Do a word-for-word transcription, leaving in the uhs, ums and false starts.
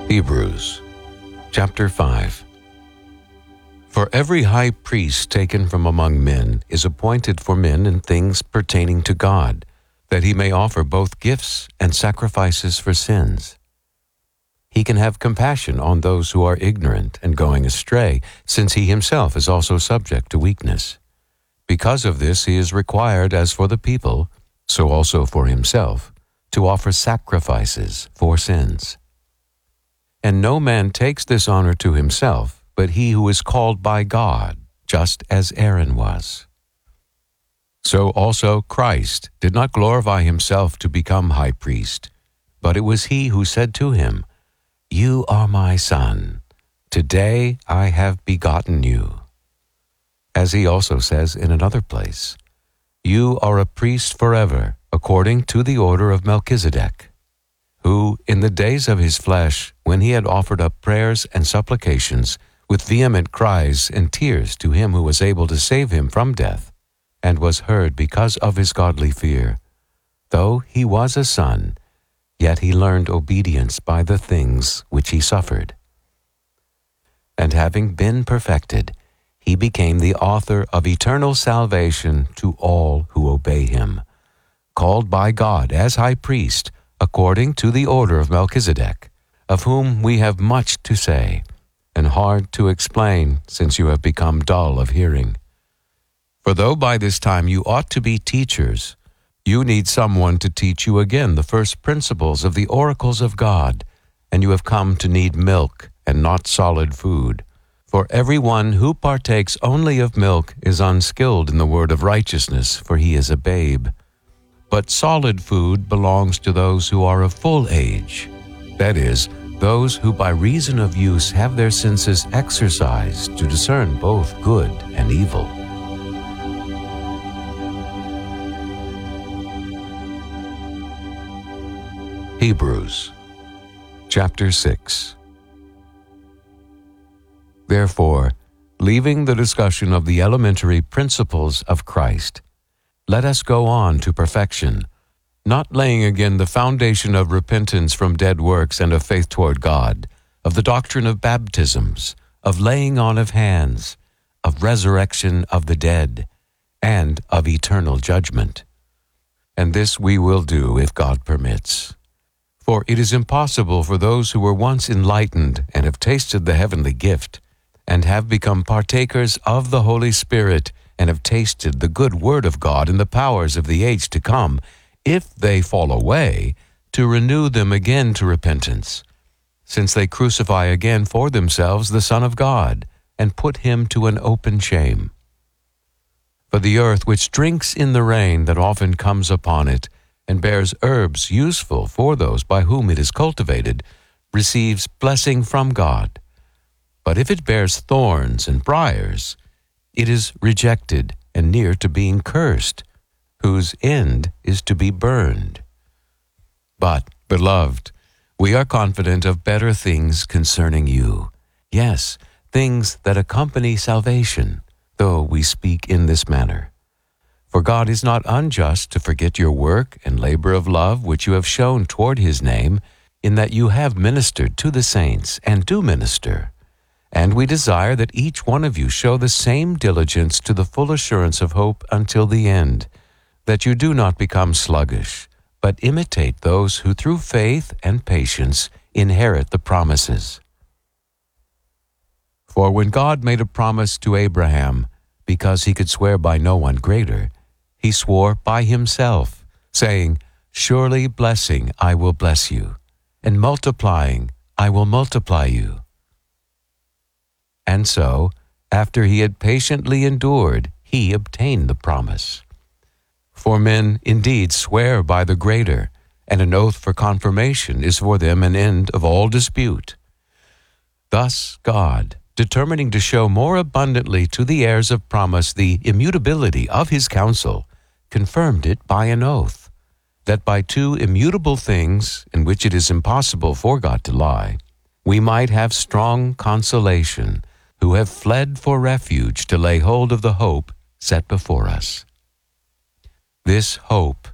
Hebrews chapter five. For every high priest taken from among men is appointed for men in things pertaining to God, that he may offer both gifts and sacrifices for sins. He can have compassion on those who are ignorant and going astray, since he himself is also subject to weakness. Because of this he is required, as for the people, so also for himself, to offer sacrifices for sins. And no man takes this honor to himself, but he who is called by God, just as Aaron was. So also Christ did not glorify himself to become high priest, but it was he who said to him, "You are my son. Today I have begotten you." As he also says in another place, "You are a priest forever, according to the order of Melchizedek, who, in the days of his flesh, when he had offered up prayers and supplications with vehement cries and tears to him who was able to save him from death, and was heard because of his godly fear, though he was a son, yet he learned obedience by the things which he suffered. And having been perfected, he became the author of eternal salvation to all who obey him, called by God as high priest, according to the order of Melchizedek, of whom we have much to say, and hard to explain, since you have become dull of hearing. For though by this time you ought to be teachers, you need someone to teach you again the first principles of the oracles of God, and you have come to need milk and not solid food. For everyone who partakes only of milk is unskilled in the word of righteousness, for he is a babe. But solid food belongs to those who are of full age, that is, those who by reason of use have their senses exercised to discern both good and evil. Hebrews chapter six. Therefore, leaving the discussion of the elementary principles of Christ, let us go on to perfection, not laying again the foundation of repentance from dead works and of faith toward God, of the doctrine of baptisms, of laying on of hands, of resurrection of the dead, and of eternal judgment. And this we will do if God permits. For it is impossible for those who were once enlightened and have tasted the heavenly gift, and have become partakers of the Holy Spirit, and have tasted the good word of God and the powers of the age to come, if they fall away, to renew them again to repentance, since they crucify again for themselves the Son of God, and put him to an open shame. For the earth which drinks in the rain that often comes upon it, and bears herbs useful for those by whom it is cultivated, receives blessing from God. But if it bears thorns and briars, it is rejected and near to being cursed, whose end is to be burned. But, beloved, we are confident of better things concerning you, yes, things that accompany salvation, though we speak in this manner. For God is not unjust to forget your work and labor of love which you have shown toward his name, in that you have ministered to the saints and do minister. And we desire that each one of you show the same diligence to the full assurance of hope until the end, that you do not become sluggish, but imitate those who through faith and patience inherit the promises. For when God made a promise to Abraham, because he could swear by no one greater, he swore by himself, saying, "Surely blessing I will bless you, and multiplying I will multiply you." And so, after he had patiently endured, he obtained the promise. For men indeed swear by the greater, and an oath for confirmation is for them an end of all dispute. Thus God, determining to show more abundantly to the heirs of promise the immutability of his counsel, confirmed it by an oath, that by two immutable things, in which it is impossible for God to lie, we might have strong consolation, who have fled for refuge to lay hold of the hope set before us. This hope